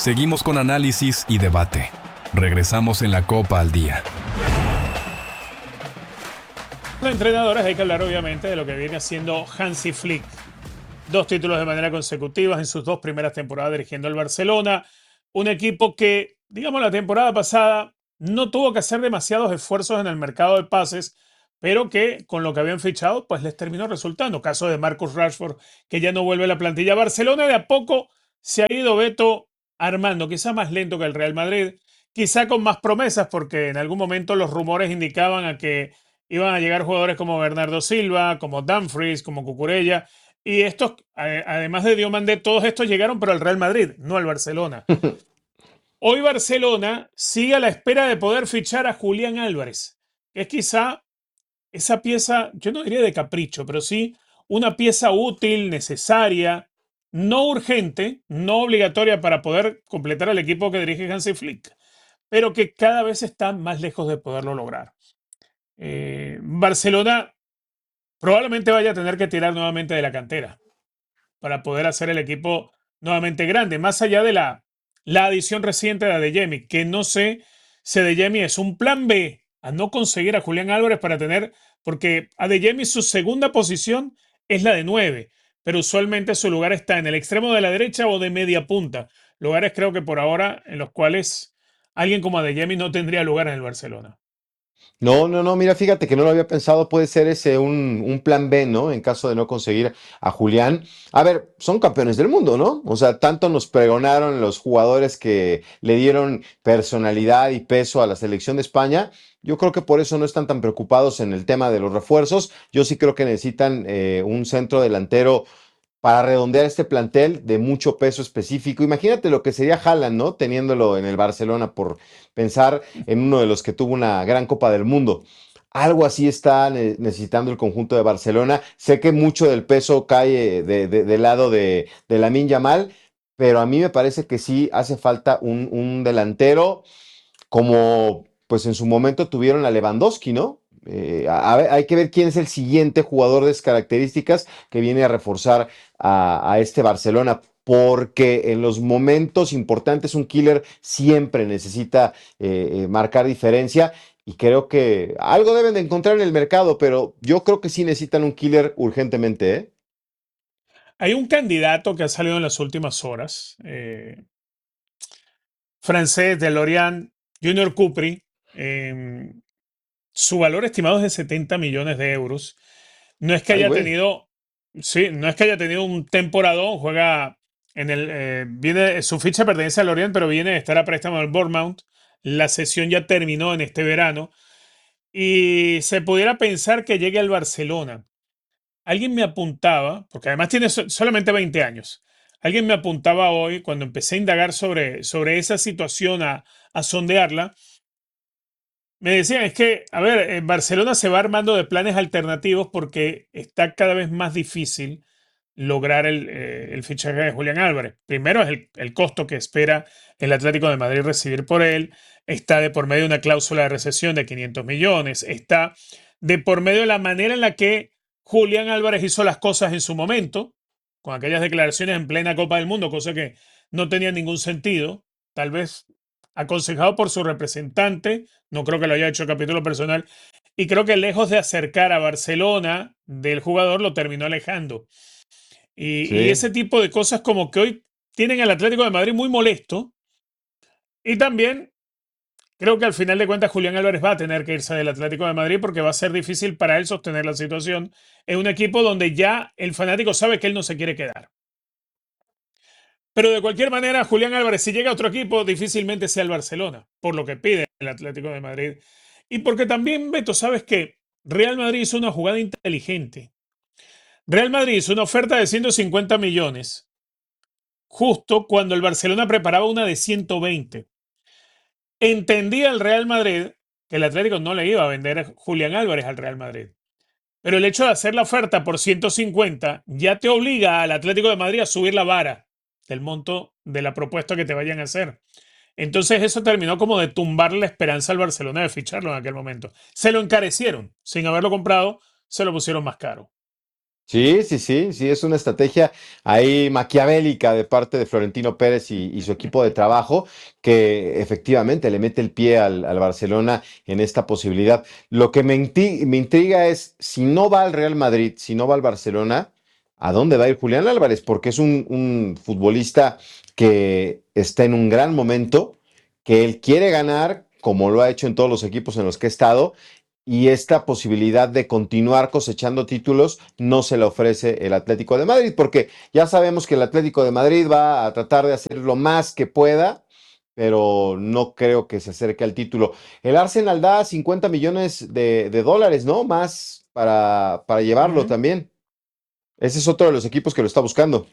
Seguimos con análisis y debate. Regresamos en la Copa al Día. Los entrenadores, hay que hablar obviamente de lo que viene haciendo Hansi Flick. 2 títulos de manera consecutiva en sus 2 primeras temporadas dirigiendo al Barcelona. Un equipo que, digamos, la temporada pasada no tuvo que hacer demasiados esfuerzos en el mercado de pases, pero que con lo que habían fichado, pues les terminó resultando. Caso de Marcus Rashford, que ya no vuelve a la plantilla. Barcelona de a poco se ha ido, Beto, armando, quizá más lento que el Real Madrid, quizá con más promesas, porque en algún momento los rumores indicaban a que iban a llegar jugadores como Bernardo Silva, como Dumfries, como Cucurella, y estos, además de Diomandé, todos estos llegaron, pero al Real Madrid, no al Barcelona. Hoy Barcelona sigue a la espera de poder fichar a Julián Álvarez, que es quizá esa pieza, yo no diría de capricho, pero sí una pieza útil, necesaria, no urgente, no obligatoria para poder completar el equipo que dirige Hansi Flick, pero que cada vez está más lejos de poderlo lograr. Barcelona probablemente vaya a tener que tirar nuevamente de la cantera para poder hacer el equipo nuevamente grande, más allá de la adición reciente de Adeyemi, que no sé si Adeyemi es un plan B a no conseguir a Julián Álvarez para tener, porque Adeyemi su segunda posición es la de 9, pero usualmente su lugar está en el extremo de la derecha o de media punta, lugares creo que por ahora en los cuales alguien como Adeyemi no tendría lugar en el Barcelona. No, mira, fíjate que no lo había pensado, puede ser ese un plan B, ¿no? En caso de no conseguir a Julián. A ver, son campeones del mundo, ¿no? O sea, tanto nos pregonaron los jugadores que le dieron personalidad y peso a la selección de España. Yo creo que por eso no están tan preocupados en el tema de los refuerzos. Yo sí creo que necesitan un centro delantero para redondear este plantel de mucho peso específico. Imagínate lo que sería Haaland, ¿no? Teniéndolo en el Barcelona por pensar en uno de los que tuvo una gran Copa del Mundo. Algo así está necesitando el conjunto de Barcelona. Sé que mucho del peso cae del lado de Lamine Yamal, pero a mí me parece que sí hace falta un delantero como pues en su momento tuvieron a Lewandowski, ¿no? A ver, hay que ver quién es el siguiente jugador de esas características que viene a reforzar a este Barcelona, porque en los momentos importantes un killer siempre necesita marcar diferencia y creo que algo deben de encontrar en el mercado, pero yo creo que sí necesitan un killer urgentemente, ¿eh? Hay un candidato que ha salido en las últimas horas, francés de Lorient, Junior Cupri. eh, Su valor estimado es de 70 millones de euros. No es que Ay, haya güey. tenido, sí, no es que haya tenido un temporadón, juega en el, viene, su ficha pertenece al Lorient, pero viene de estar a préstamo al Bournemouth. La sesión ya terminó en este verano y se pudiera pensar que llegue al Barcelona. Alguien me apuntaba, porque además tiene solamente 20 años, alguien me apuntaba hoy cuando empecé a indagar sobre esa situación, a sondearla. Me decían, es que, a ver, en Barcelona se va armando de planes alternativos porque está cada vez más difícil lograr el fichaje de Julián Álvarez. Primero es el costo que espera el Atlético de Madrid recibir por él, está de por medio de una cláusula de recesión de 500 millones, está de por medio de la manera en la que Julián Álvarez hizo las cosas en su momento, con aquellas declaraciones en plena Copa del Mundo, cosa que no tenía ningún sentido, tal vez aconsejado por su representante, no creo que lo haya hecho a capítulo personal, y creo que lejos de acercar a Barcelona del jugador, lo terminó alejando. Y Sí. ese tipo de cosas como que hoy tienen al Atlético de Madrid muy molesto. Y también creo que al final de cuentas Julián Álvarez va a tener que irse del Atlético de Madrid porque va a ser difícil para él sostener la situación en un equipo donde ya el fanático sabe que él no se quiere quedar. Pero de cualquier manera, Julián Álvarez, si llega a otro equipo, difícilmente sea el Barcelona, por lo que pide el Atlético de Madrid. Y porque también, Beto, sabes que Real Madrid hizo una jugada inteligente. Real Madrid hizo una oferta de 150 millones, justo cuando el Barcelona preparaba una de 120. Entendía el Real Madrid que el Atlético no le iba a vender a Julián Álvarez al Real Madrid. Pero el hecho de hacer la oferta por 150 ya te obliga al Atlético de Madrid a subir la vara del monto de la propuesta que te vayan a hacer. Entonces eso terminó como de tumbar la esperanza al Barcelona de ficharlo en aquel momento. Se lo encarecieron. Sin haberlo comprado, se lo pusieron más caro. Sí, sí, sí, sí, es una estrategia ahí maquiavélica de parte de Florentino Pérez y su equipo de trabajo que efectivamente le mete el pie al Barcelona en esta posibilidad. Lo que me intriga es, si no va al Real Madrid, si no va al Barcelona, ¿a dónde va a ir Julián Álvarez? Porque es un futbolista que está en un gran momento, que él quiere ganar, como lo ha hecho en todos los equipos en los que ha estado, y esta posibilidad de continuar cosechando títulos no se le ofrece el Atlético de Madrid, porque ya sabemos que el Atlético de Madrid va a tratar de hacer lo más que pueda, pero no creo que se acerque al título. El Arsenal da 50 millones de dólares, ¿no? Más para llevarlo Ujú. también. Ese es otro de los equipos que lo está buscando.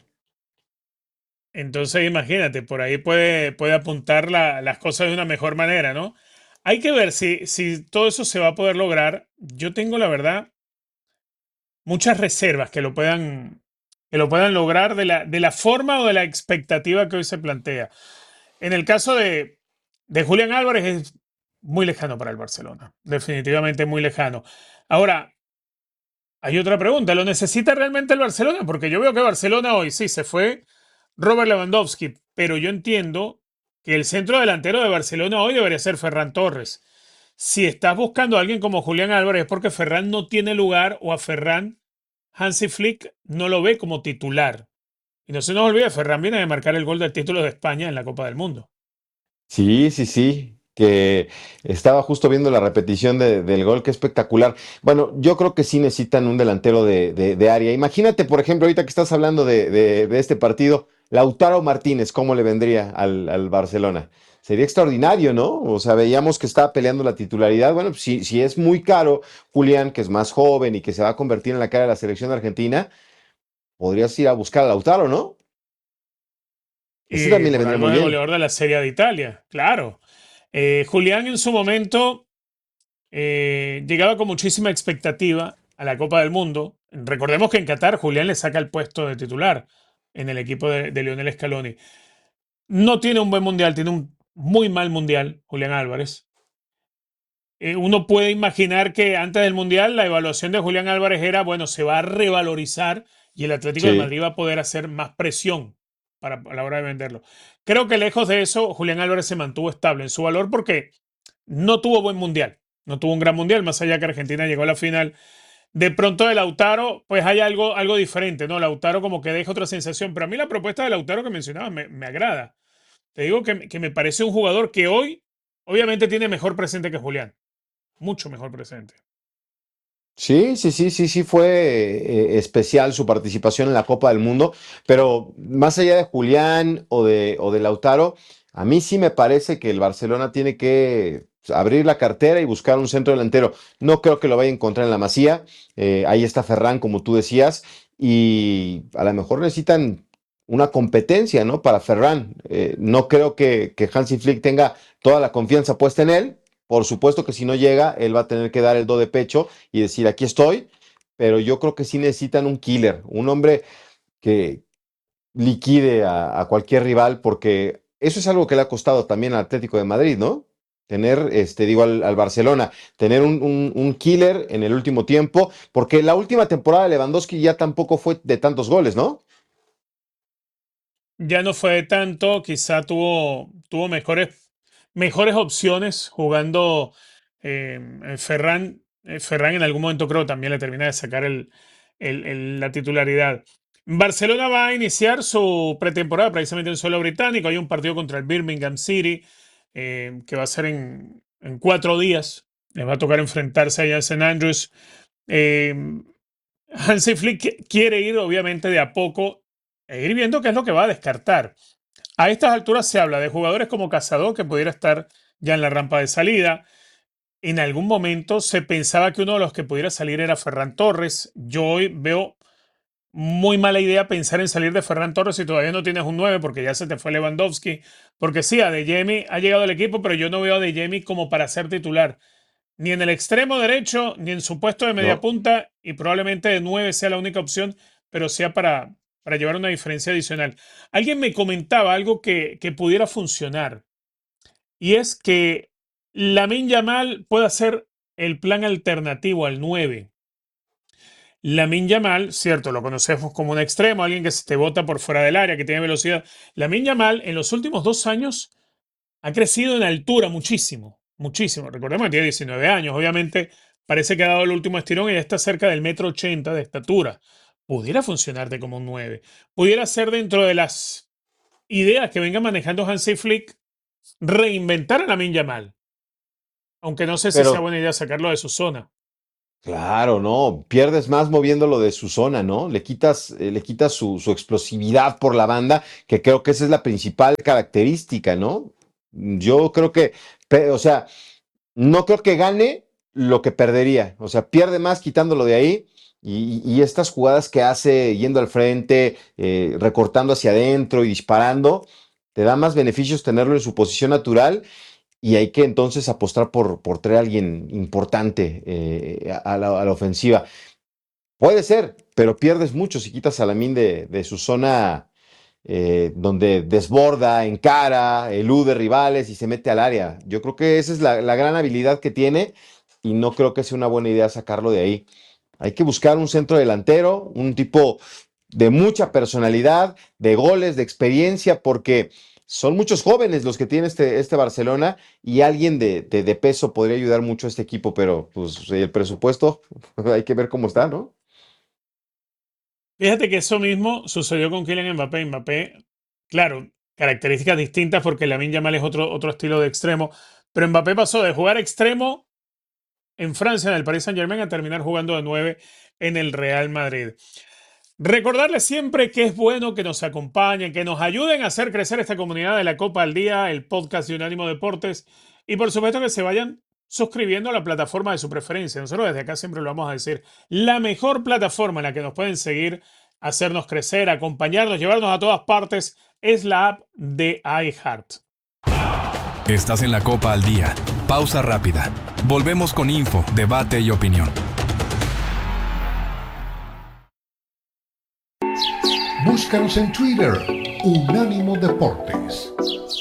Entonces, imagínate, por ahí puede apuntar las cosas de una mejor manera, ¿no? Hay que ver si todo eso se va a poder lograr. Yo tengo, la verdad, muchas reservas que lo puedan lograr de la forma o de la expectativa que hoy se plantea. En el caso de Julián Álvarez es muy lejano para el Barcelona, definitivamente muy lejano. Ahora, hay otra pregunta, ¿lo necesita realmente el Barcelona? Porque yo veo que Barcelona hoy sí se fue Robert Lewandowski, pero yo entiendo que el centro delantero de Barcelona hoy debería ser Ferran Torres. Si estás buscando a alguien como Julián Álvarez es porque Ferran no tiene lugar o a Ferran Hansi Flick no lo ve como titular. Y no se nos olvide, Ferran viene de marcar el gol del título de España en la Copa del Mundo. Sí, sí, sí, que estaba justo viendo la repetición del gol, qué espectacular. Bueno, yo creo que sí necesitan un delantero de área. Imagínate, por ejemplo, ahorita que estás hablando de este partido, Lautaro Martínez, ¿cómo le vendría al Barcelona? Sería extraordinario, ¿no? O sea, veíamos que estaba peleando la titularidad. Bueno, pues, si es muy caro, Julián, que es más joven y que se va a convertir en la cara de la selección argentina, podrías ir a buscar a Lautaro, ¿no? Ese Y también le por vendría algo muy es el bien. goleador de la Serie A de Italia, claro. Julián en su momento llegaba con muchísima expectativa a la Copa del Mundo. Recordemos que en Qatar Julián le saca el puesto de titular en el equipo de Lionel Scaloni. No tiene un buen mundial, tiene un muy mal mundial, Julián Álvarez. Uno puede imaginar que antes del mundial la evaluación de Julián Álvarez era, bueno, se va a revalorizar y el Atlético de Sí. Madrid va a poder hacer más presión a la hora de venderlo. Creo que lejos de eso, Julián Álvarez se mantuvo estable en su valor porque no tuvo buen mundial, no tuvo un gran mundial, más allá que Argentina llegó a la final. De pronto de Lautaro, pues hay algo diferente, ¿no? Lautaro como que deja otra sensación, pero a mí la propuesta de Lautaro que mencionaba me agrada. Te digo que me parece un jugador que hoy obviamente tiene mejor presente que Julián, mucho mejor presente. Sí, sí, sí, sí, sí fue especial su participación en la Copa del Mundo, pero más allá de Julián o de Lautaro, a mí sí me parece que el Barcelona tiene que abrir la cartera y buscar un centro delantero. No creo que lo vaya a encontrar en la Masía, ahí está Ferran, como tú decías, y a lo mejor necesitan una competencia, ¿no? Para Ferran. No creo que Hansi Flick tenga toda la confianza puesta en él. Por supuesto que si no llega, él va a tener que dar el do de pecho y decir, aquí estoy, pero yo creo que sí necesitan un killer, un hombre que liquide a cualquier rival, porque eso es algo que le ha costado también al Atlético de Madrid, ¿no? Tener, digo, al Barcelona, tener un killer en el último tiempo, porque la última temporada de Lewandowski ya tampoco fue de tantos goles, ¿no? Ya no fue de tanto, quizá tuvo mejores opciones jugando Ferran. Ferran en algún momento creo también le termina de sacar la titularidad. Barcelona va a iniciar su pretemporada precisamente en suelo británico. Hay un partido contra el Birmingham City que va a ser en 4 días. Les va a tocar enfrentarse allá en St. Andrews. Eh, Hansi Flick quiere ir obviamente de a poco e ir viendo qué es lo que va a descartar. A estas alturas se habla de jugadores como Cazador, que pudiera estar ya en la rampa de salida. En algún momento se pensaba que uno de los que pudiera salir era Ferran Torres. Yo hoy veo muy mala idea pensar en salir de Ferran Torres si todavía no tienes un 9 porque ya se te fue Lewandowski. Porque sí, Adeyemi ha llegado al equipo, pero yo no veo a Adeyemi como para ser titular. Ni en el extremo derecho, ni en su puesto de media No. punta, y probablemente de 9 sea la única opción, pero sea para llevar una diferencia adicional. Alguien me comentaba algo que pudiera funcionar, y es que Lamine Yamal pueda ser el plan alternativo al 9. Lamine Yamal, cierto, lo conocemos como un extremo, alguien que se te bota por fuera del área, que tiene velocidad. Lamine Yamal en los últimos 2 años ha crecido en altura muchísimo, muchísimo. Recordemos que tiene 19 años, obviamente parece que ha dado el último estirón y ya está cerca del 1,80 m de estatura. Pudiera funcionarte como un 9. Pudiera ser dentro de las ideas que venga manejando Hansi Flick reinventar a Lamine Yamal. Aunque no sé si sea Pero buena idea sacarlo de su zona. claro, no, pierdes más moviéndolo de su zona, ¿no? Le quitas su explosividad por la banda, que creo que esa es la principal característica, ¿no? Yo creo que, o sea, no creo que gane lo que perdería. O sea, pierde más quitándolo de ahí. Y estas jugadas que hace yendo al frente, recortando hacia adentro y disparando, te da más beneficios tenerlo en su posición natural. Y hay que entonces apostar por traer a alguien importante a la ofensiva. Puede ser, pero pierdes mucho si quitas a Lamine de su zona donde desborda, encara, elude rivales y se mete al área. Yo creo que esa es la gran habilidad que tiene y no creo que sea una buena idea sacarlo de ahí. Hay que buscar un centro delantero, un tipo de mucha personalidad, de goles, de experiencia, porque son muchos jóvenes los que tiene este Barcelona y alguien de peso podría ayudar mucho a este equipo, pero pues el presupuesto hay que ver cómo está, ¿no? Fíjate que eso mismo sucedió con Kylian Mbappé. Mbappé, claro, características distintas porque Lamine Yamal es otro estilo de extremo, pero Mbappé pasó de jugar extremo en Francia, en el Paris Saint-Germain, a terminar jugando de 9 en el Real Madrid. Recordarles siempre que es bueno que nos acompañen, que nos ayuden a hacer crecer esta comunidad de la Copa al Día, el podcast de Unánimo Deportes, y por supuesto que se vayan suscribiendo a la plataforma de su preferencia. Nosotros desde acá siempre lo vamos a decir. La mejor plataforma en la que nos pueden seguir, hacernos crecer, acompañarnos, llevarnos a todas partes, es la app de iHeart. Estás en la Copa al Día. Pausa rápida. Volvemos con info, debate y opinión. Búscanos en Twitter, Unánimo Deportes.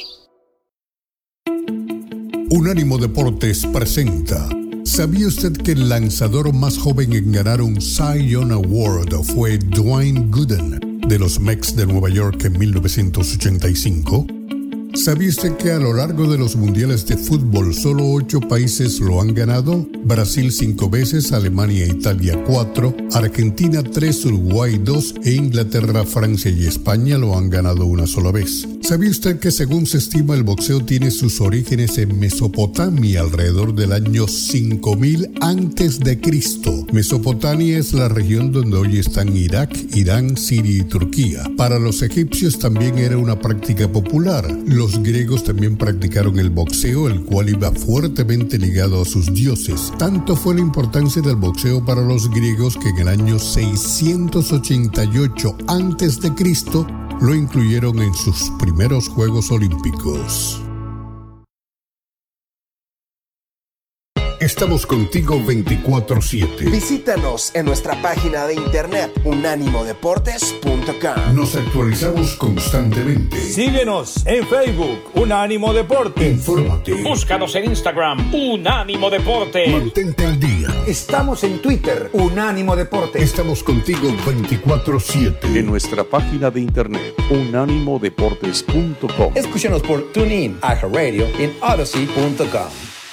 Unánimo Deportes presenta. ¿Sabía usted que el lanzador más joven en ganar un Cy Young Award fue Dwayne Gooden de los Mets de Nueva York en 1985? ¿Sabía usted que a lo largo de los mundiales de fútbol solo 8 países lo han ganado? Brasil 5 veces, Alemania e Italia 4, Argentina 3, Uruguay 2 e Inglaterra, Francia y España lo han ganado una sola vez. ¿Sabía usted que según se estima el boxeo tiene sus orígenes en Mesopotamia alrededor del año 5000 a.C.? Mesopotamia es la región donde hoy están Irak, Irán, Siria y Turquía. Para los egipcios también era una práctica popular. Los griegos también practicaron el boxeo, el cual iba fuertemente ligado a sus dioses. Tanto fue la importancia del boxeo para los griegos que en el año 688 a.C. lo incluyeron en sus primeros Juegos Olímpicos. Estamos contigo 24/7. Visítanos en nuestra página de internet unánimodeportes.com. Nos actualizamos constantemente. Síguenos en Facebook, Unánimo Deportes. Infórmate. Búscanos en Instagram, Unánimo Deportes. Mantente al día. Estamos en Twitter, Unánimo Deportes. Estamos contigo 24/7. En nuestra página de internet, unánimodeportes.com. Escúchanos por TuneIn, iHeartRadio y en Odyssey.com.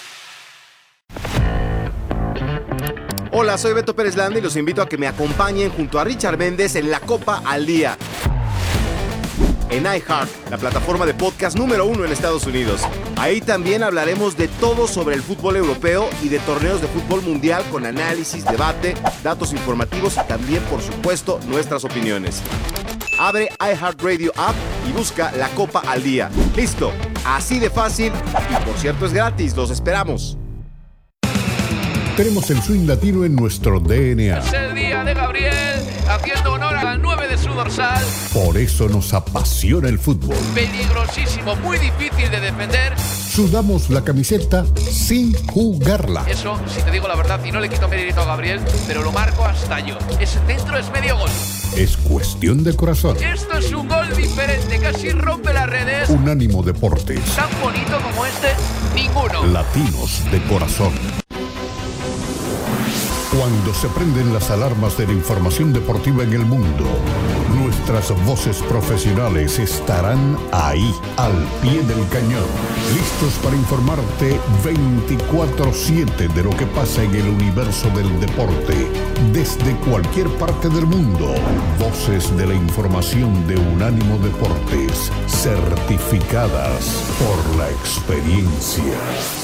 Hola, soy Beto Pérez Landa y los invito a que me acompañen junto a Richard Méndez en la Copa al Día. En iHeart, la plataforma de podcast número 1 en Estados Unidos. Ahí también hablaremos de todo sobre el fútbol europeo y de torneos de fútbol mundial con análisis, debate, datos informativos y también, por supuesto, nuestras opiniones. Abre iHeartRadio app y busca la Copa al Día. ¡Listo! Así de fácil y, por cierto, es gratis. Los esperamos. Tenemos el swing latino en nuestro DNA. Es el día de Gabriel, haciendo honor al 9 de su dorsal. Por eso nos apasiona el fútbol. Peligrosísimo, muy difícil de defender. Sudamos la camiseta sin jugarla. Eso, si te digo la verdad, y no le quito mérito a Gabriel, pero lo marco hasta yo. Ese centro es medio gol. Es cuestión de corazón. Esto es un gol diferente, casi rompe las redes. Unánimo Deportes. Tan bonito como este, ninguno. Latinos de corazón. Cuando se prenden las alarmas de la información deportiva en el mundo, nuestras voces profesionales estarán ahí, al pie del cañón, listos para informarte 24/7 de lo que pasa en el universo del deporte, desde cualquier parte del mundo. Voces de la información de Unánimo Deportes, certificadas por la experiencia.